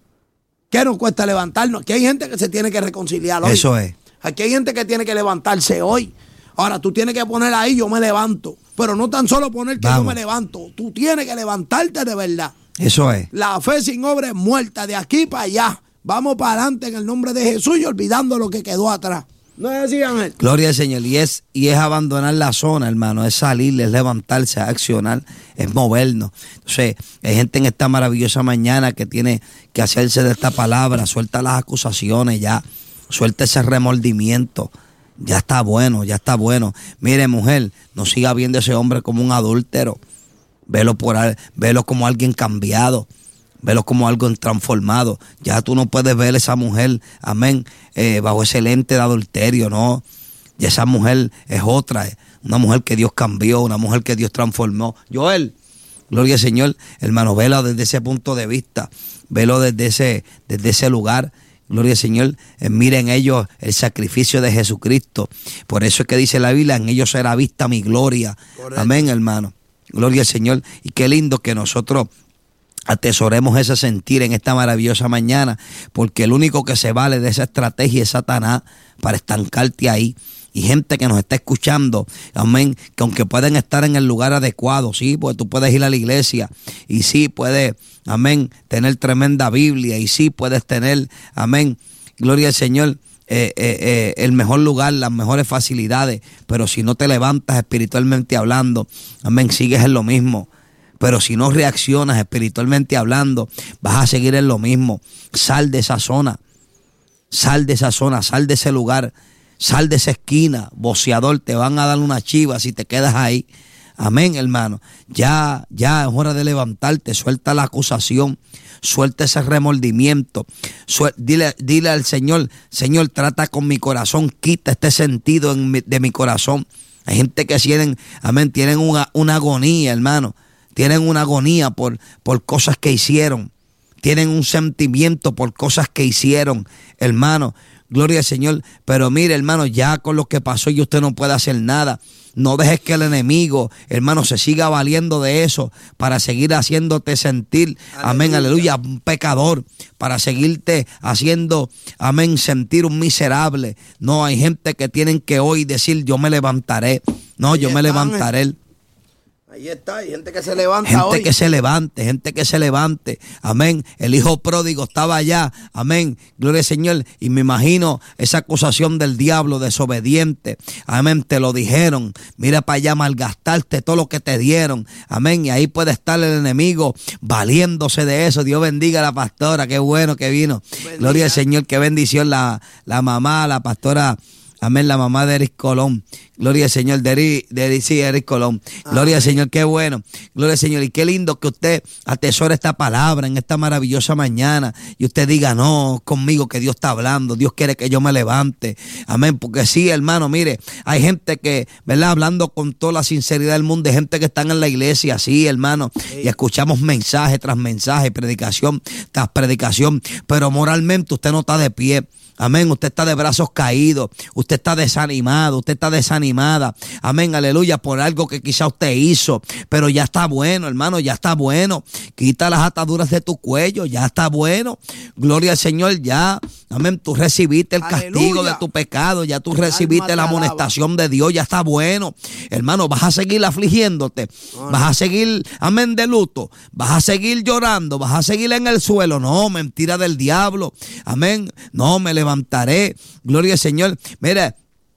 ¿Qué nos cuesta levantarnos? Aquí hay gente que se tiene que reconciliar hoy. Eso es. Aquí hay gente que tiene que levantarse hoy. Ahora, tú tienes que poner ahí, yo me levanto. Pero no tan solo poner que vamos. Yo me levanto. Tú tienes que levantarte de verdad. Eso es. La fe sin obra es muerta, de aquí para allá. Vamos para adelante en el nombre de Jesús y olvidando lo que quedó atrás. ¿No es así, Ángel? Gloria al Señor. Y es, y es abandonar la zona, hermano. Es salir, es levantarse, es accionar, es movernos. Entonces, hay gente en esta maravillosa mañana que tiene que hacerse de esta palabra. Suelta las acusaciones ya. Suelta ese remordimiento. Ya está bueno, ya está bueno. Mire, mujer, no siga viendo a ese hombre como un adúltero. Velo, por, velo como alguien cambiado. Velo como algo transformado. Ya tú no puedes ver a esa mujer, amén, eh, bajo ese lente de adulterio, no. Y esa mujer es otra, una mujer que Dios cambió, una mujer que Dios transformó. Joel, gloria al Señor, hermano, velo desde ese punto de vista, velo desde ese, desde ese lugar. Gloria al Señor, eh, miren ellos el sacrificio de Jesucristo. Por eso es que dice la Biblia, en ellos será vista mi gloria. Correcto. Amén, hermano. Gloria al Señor. Y qué lindo que nosotros atesoremos ese sentir en esta maravillosa mañana, porque el único que se vale de esa estrategia es Satanás para estancarte ahí. Y gente que nos está escuchando, amén, que aunque pueden estar en el lugar adecuado, sí, porque tú puedes ir a la iglesia y sí puedes, amén, tener tremenda Biblia y sí puedes tener, amén, gloria al Señor, eh, eh, eh, el mejor lugar, las mejores facilidades, pero si no te levantas espiritualmente hablando, amén, sigues en lo mismo. Pero si no reaccionas espiritualmente hablando, vas a seguir en lo mismo. Sal de esa zona, sal de esa zona, sal de ese lugar, sal de esa esquina, boceador, te van a dar una chiva si te quedas ahí. Amén, hermano. Ya, ya es hora de levantarte, suelta la acusación, suelta ese remordimiento. Suel, dile, dile al Señor, Señor, trata con mi corazón, quita este sentido en mi, de mi corazón. Hay gente que tienen, amén, tienen una, una agonía, hermano. Tienen una agonía por, por cosas que hicieron. Tienen un sentimiento por cosas que hicieron, hermano. Gloria al Señor. Pero mire, hermano, ya con lo que pasó y usted no puede hacer nada. No dejes que el enemigo, hermano, se siga valiendo de eso para seguir haciéndote sentir, aleluya. Amén, aleluya, un pecador, para seguirte haciendo, amén, sentir un miserable. No, hay gente que tienen que hoy decir, yo me levantaré. No, yo me levantaré. Ahí está, hay gente que se levanta gente hoy. Gente que se levante, gente que se levante. Amén. El hijo pródigo estaba allá. Amén. Gloria al Señor. Y me imagino esa acusación del diablo desobediente. Amén. Te lo dijeron. Mira para allá, malgastaste todo lo que te dieron. Amén. Y ahí puede estar el enemigo valiéndose de eso. Dios bendiga a la pastora. Qué bueno que vino. Bendiga. Gloria al Señor. Qué bendición la, la mamá, la pastora. Amén, la mamá de Eric Colón. Gloria al Señor, de Eric, de Eric, sí, Eric Colón. Gloria al Señor, qué bueno. Gloria al Señor. Y qué lindo que usted atesore esta palabra en esta maravillosa mañana. Y usted diga, no, conmigo que Dios está hablando. Dios quiere que yo me levante. Amén. Porque sí, hermano, mire, hay gente que, ¿verdad? Hablando con toda la sinceridad del mundo, hay gente que están en la iglesia, sí, hermano. Sí. Y escuchamos mensaje tras mensaje, predicación tras predicación. Pero moralmente usted no está de pie. Amén, usted está de brazos caídos, usted está desanimado, usted está desanimado. desanimada. Amén, aleluya, por algo que quizá usted hizo. Pero ya está bueno, hermano, ya está bueno. Quita las ataduras de tu cuello, ya está bueno. Gloria al Señor, ya. Amén, tú recibiste el aleluya. Castigo de tu pecado, ya tú recibiste la amonestación de Dios, ya está bueno. Hermano, vas a seguir afligiéndote, no, vas a seguir, amén, de luto, vas a seguir llorando, vas a seguir en el suelo. No, mentira del diablo. Amén, no, me levantaré. Gloria al Señor. Mira,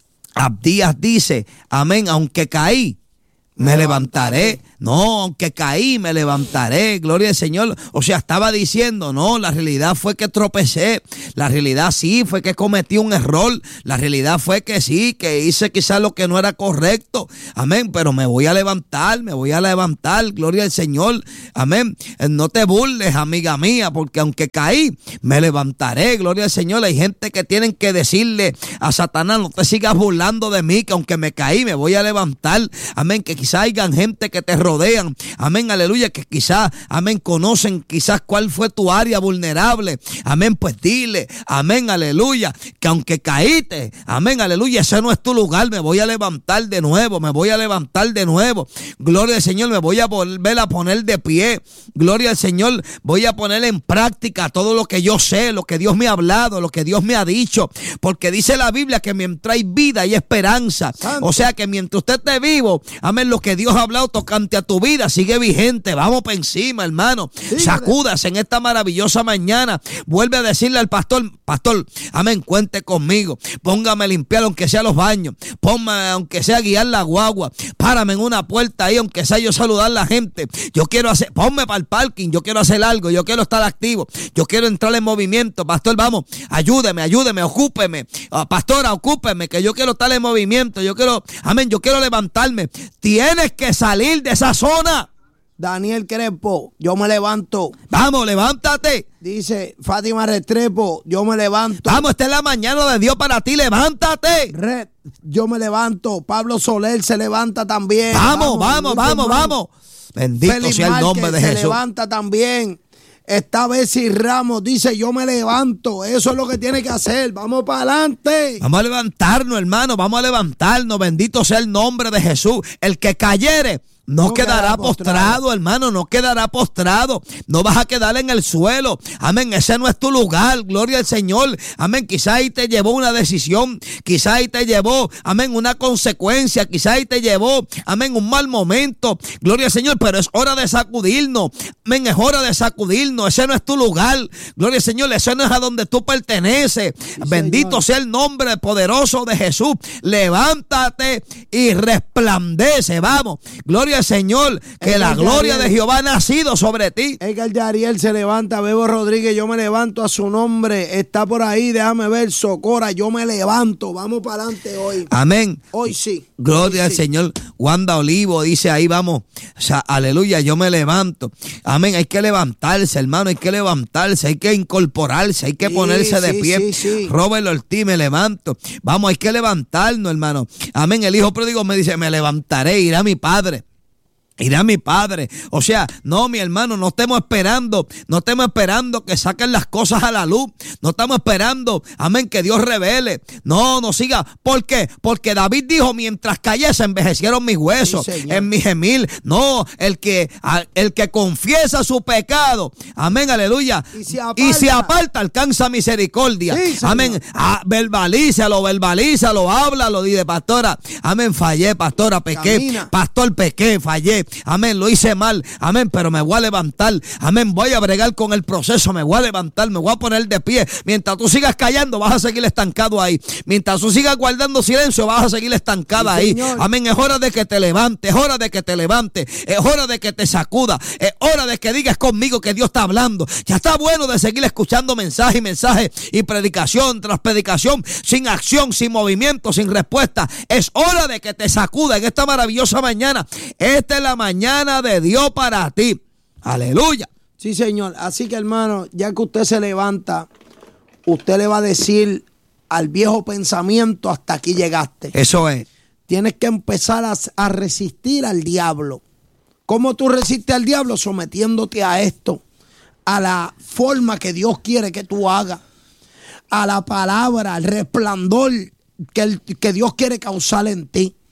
Abdías dice, amén, aunque caí, me levantaré. No, aunque caí, me levantaré. Gloria al Señor. O sea, estaba diciendo, no, la realidad fue que tropecé. La realidad sí fue que cometí un error. La realidad fue que sí, que hice quizás lo que no era correcto. Amén. Pero me voy a levantar, me voy a levantar. Gloria al Señor. Amén. No te burles, amiga mía, porque aunque caí, me levantaré. Gloria al Señor. Hay gente que tienen que decirle a Satanás, no te sigas burlando de mí, que aunque me caí, me voy a levantar. Amén. Que quizás hayan gente que te rodean, amén, aleluya, que quizás, amén, conocen quizás cuál fue tu área vulnerable, amén, pues dile, amén, aleluya, que aunque caíste, amén, aleluya, ese no es tu lugar, me voy a levantar de nuevo, me voy a levantar de nuevo, gloria al Señor, me voy a volver a poner de pie, gloria al Señor, voy a poner en práctica todo lo que yo sé, lo que Dios me ha hablado, lo que Dios me ha dicho, porque dice la Biblia que mientras hay vida hay esperanza, Santo. O sea que mientras usted esté vivo, amén, lo que Dios ha hablado tocante a tu vida sigue vigente. Vamos para encima, hermano. Sí, sacúdase en esta maravillosa mañana. Vuelve a decirle al pastor, pastor, amén, cuente conmigo. Póngame a limpiar aunque sea los baños. Póngame aunque sea guiar la guagua. Párame en una puerta ahí, aunque sea yo saludar a la gente. Yo quiero hacer, ponme para el parking. Yo quiero hacer algo. Yo quiero estar activo. Yo quiero entrar en movimiento. Pastor, vamos, ayúdeme, ayúdeme, ocúpeme. Uh, pastora, ocúpeme, que yo quiero estar en movimiento. Yo quiero, amén, yo quiero levantarme. Tienes que salir de esa zona. Daniel Crespo, yo me levanto. Vamos, levántate. Dice Fátima Restrepo, yo me levanto. Vamos, esta es la mañana de Dios para ti, levántate. Red, yo me levanto. Pablo Soler se levanta también. Vamos, vamos, vamos, vamos. vamos. Bendito Feliz sea el nombre Márquez de Jesús. Se levanta también. Esta vez si Ramos dice, yo me levanto. Eso es lo que tiene que hacer. Vamos para adelante. Vamos a levantarnos, hermano. Vamos a levantarnos. Bendito sea el nombre de Jesús. El que cayere No, no quedará, quedará postrado, postrado, hermano, no quedará postrado, no vas a quedar en el suelo, amén, ese no es tu lugar, gloria al Señor, amén, quizá ahí te llevó una decisión, quizá ahí te llevó, amén, una consecuencia, quizá ahí te llevó, amén, un mal momento, gloria al Señor, pero es hora de sacudirnos, amén, es hora de sacudirnos, ese no es tu lugar, gloria al Señor, ese no es a donde tú perteneces, sí, bendito Señor. Sea el nombre poderoso de Jesús, levántate y resplandece, vamos, gloria al Señor, que Edgar la gloria Yariel, de Jehová ha nacido sobre ti. Edgar Yariel se levanta, Bebo Rodríguez, yo me levanto a su nombre, está por ahí, déjame ver, Socora, yo me levanto, vamos para adelante hoy. Amén. Hoy sí. Gloria hoy al sí. Señor. Wanda Olivo dice ahí, vamos, o sea, aleluya, yo me levanto. Amén, hay que levantarse, hermano, hay que levantarse, hay que incorporarse, hay que sí, ponerse de sí, pie. Sí, sí. Robert Ortiz, me levanto. Vamos, hay que levantarnos, hermano. Amén, el hijo pródigo me dice, me levantaré, irá mi padre. Irá mi padre. O sea, no, mi hermano, no estemos esperando, no estemos esperando que saquen las cosas a la luz. No estamos esperando, amén, que Dios revele. No, no siga. ¿Por qué? Porque David dijo, mientras callé se envejecieron mis huesos, sí, en mi gemir. No, el que, el que confiesa su pecado, amén, aleluya, y se aparta, y se aparta alcanza misericordia. Sí, amén, ah, verbalízalo, verbalízalo, háblalo, dice pastora. Amén, fallé, pastora, pequé. Camina. Pastor, pequé, fallé. Amén, lo hice mal, amén, pero me voy a levantar, amén, voy a bregar con el proceso, me voy a levantar, me voy a poner de pie. Mientras tú sigas callando, vas a seguir estancado ahí. Mientras tú sigas guardando silencio, vas a seguir estancada sí, ahí. Señor. Amén, es hora de que te levantes, es hora de que te levantes, es hora de que te sacuda, es hora de que digas conmigo que Dios está hablando. Ya está bueno de seguir escuchando mensaje y mensaje y predicación tras predicación, sin acción, sin movimiento, sin respuesta. Es hora de que te sacuda en esta maravillosa mañana. Esta es la mañana de Dios para ti. Aleluya. Sí, Señor. Así que, hermano, ya que usted se levanta, usted le va a decir al viejo pensamiento, hasta aquí llegaste. Eso es. Tienes que empezar a, a resistir al diablo. ¿Cómo tú resistes al diablo? Sometiéndote a esto, a la forma que Dios quiere que tú hagas, a la palabra, al resplandor que, el, que Dios quiere causar en ti.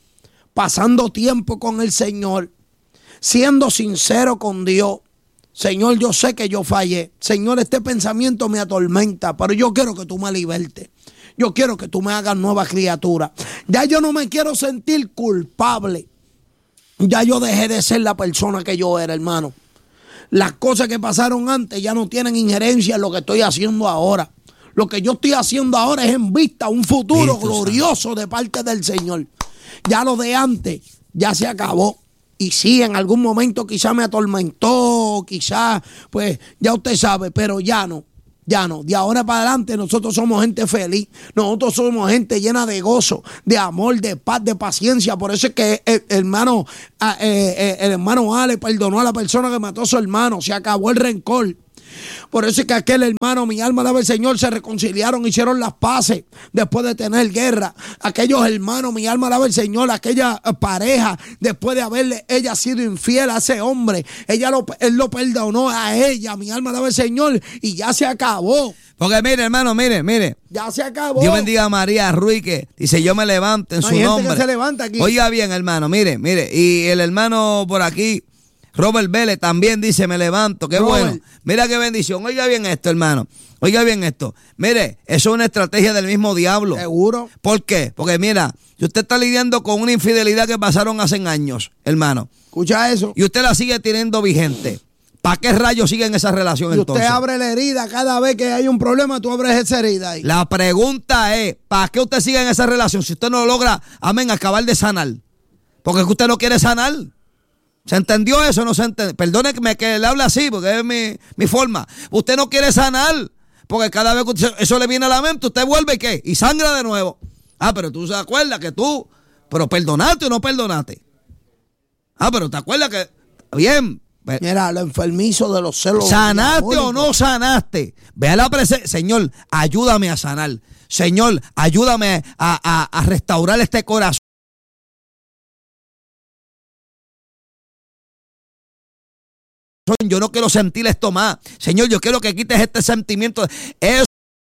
pasando tiempo con el Señor, siendo sincero con Dios. Señor, yo sé que yo fallé. Señor, este pensamiento me atormenta, pero yo quiero que tú me libertes. Yo quiero que tú me hagas nueva criatura. Ya yo no me quiero sentir culpable. Ya yo dejé de ser la persona que yo era, hermano. Las cosas que pasaron antes ya no tienen injerencia en lo que estoy haciendo ahora. Lo que yo estoy haciendo ahora es en vista a un futuro Cristo glorioso de parte del Señor. Ya lo de antes ya se acabó. Y sí, en algún momento quizá me atormentó, quizá, pues ya usted sabe, pero ya no. Ya no, de ahora para adelante nosotros somos gente feliz, nosotros somos gente llena de gozo, de amor, de paz, de paciencia. Por eso es que el, el hermano, eh, el hermano Ale perdonó a la persona que mató a su hermano, se acabó el rencor. Por eso es que aquel hermano, mi alma alaba al Señor, se reconciliaron, hicieron las paces después de tener guerra. Aquellos hermanos, mi alma alaba al Señor, aquella pareja, después de haberle ella sido infiel a ese hombre, ella lo, él lo perdonó a ella, mi alma alaba al Señor, y ya se acabó. Porque mire, hermano, mire, mire. Ya se acabó. Dios bendiga a María Ruiz, que dice, yo me levanto en no, su hay nombre. Gente que se levanta aquí. Oiga bien, hermano, mire, mire. Y el hermano por aquí, Robert Vélez, también dice, me levanto. Qué Robert. Bueno. Mira qué bendición. Oiga bien esto, hermano. Oiga bien esto. Mire, eso es una estrategia del mismo diablo. Seguro. ¿Por qué? Porque mira, si usted está lidiando con una infidelidad que pasaron hace años, hermano. Escucha eso. Y usted la sigue teniendo vigente. ¿Para qué rayos sigue en esa relación y entonces? Usted abre la herida cada vez que hay un problema, tú abres esa herida ahí. La pregunta es, ¿para qué usted sigue en esa relación si usted no logra, amén, acabar de sanar? Porque es que usted no quiere sanar. ¿Se entendió eso? No se entendió. Perdóneme que le hable así, porque es mi, mi forma. Usted no quiere sanar, porque cada vez que usted, eso le viene a la mente, usted vuelve y ¿qué? Y sangra de nuevo. Ah, pero tú se acuerdas que tú, pero perdonaste o no perdonaste. Ah, pero te acuerdas que, bien. Mira, lo enfermizo de los celos. ¿Sanaste diabólicos. o no sanaste? Ve a la presencia. Señor, ayúdame a sanar. Señor, ayúdame a, a, a restaurar este corazón. Yo no quiero sentir esto más. Señor, yo quiero que quites este sentimiento. Eso